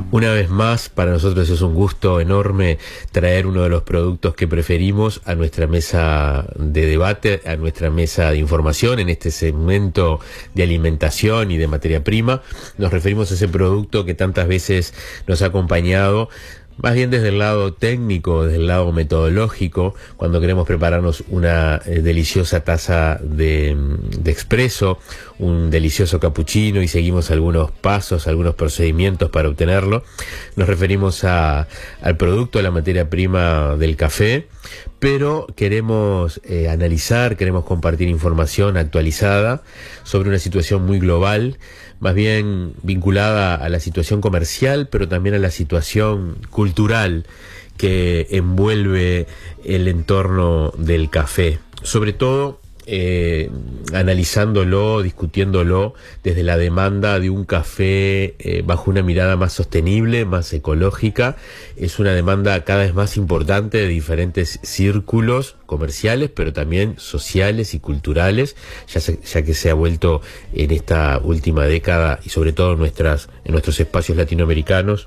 Una vez más, para nosotros es un gusto enorme traer uno de los productos que preferimos a nuestra mesa de debate, a nuestra mesa de información en este segmento de alimentación y de materia prima. Nos referimos a ese producto que tantas veces nos ha acompañado, más bien desde el lado técnico, desde el lado metodológico, cuando queremos prepararnos una deliciosa taza de expreso, un delicioso cappuccino y seguimos algunos pasos, algunos procedimientos para obtenerlo. Nos referimos al producto, a la materia prima del café, pero queremos analizar, queremos compartir información actualizada sobre una situación muy global, más bien vinculada a la situación comercial, pero también a la situación cultural que envuelve el entorno del café. Sobre todo, analizándolo, discutiéndolo desde la demanda de un café bajo una mirada más sostenible, más ecológica. Es una demanda cada vez más importante de diferentes círculos comerciales, pero también sociales y culturales, ya que se ha vuelto en esta última década y sobre todo en nuestros espacios latinoamericanos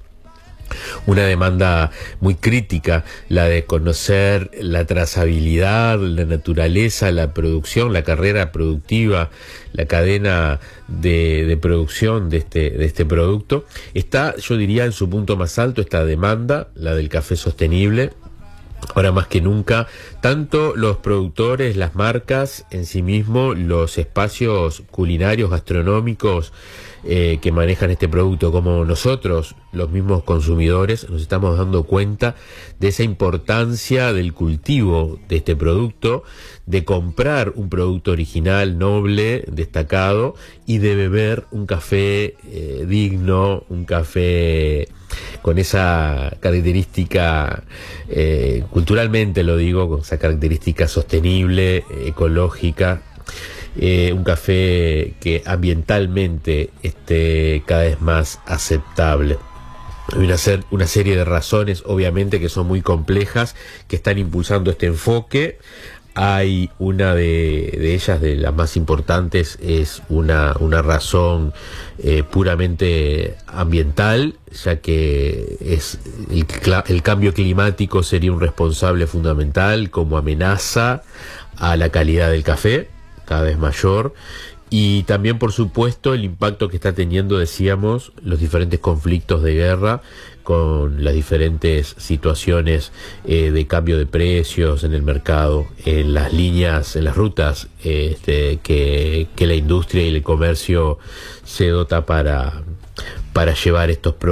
una demanda muy crítica, la de conocer la trazabilidad, la naturaleza, la producción, la carrera productiva, la cadena de producción de este producto. Está, yo diría, en su punto más alto esta demanda, la del café sostenible. Ahora más que nunca, tanto los productores, las marcas en sí mismos, los espacios culinarios, gastronómicos que manejan este producto, como nosotros, los mismos consumidores, nos estamos dando cuenta de esa importancia del cultivo de este producto, de comprar un producto original, noble, destacado, y de beber un café digno, un café con esa característica, culturalmente lo digo, con esa característica sostenible, ecológica, un café que ambientalmente esté cada vez más aceptable. Hay una serie de razones, obviamente, que son muy complejas, que están impulsando este enfoque. Hay una de ellas, de las más importantes, es una razón puramente ambiental, ya que es el cambio climático sería un responsable fundamental como amenaza a la calidad del café, cada vez mayor. Y también, por supuesto, el impacto que está teniendo, decíamos, los diferentes conflictos de guerra con las diferentes situaciones de cambio de precios en el mercado, en las líneas, en las rutas que la industria y el comercio se dota para llevar estos productos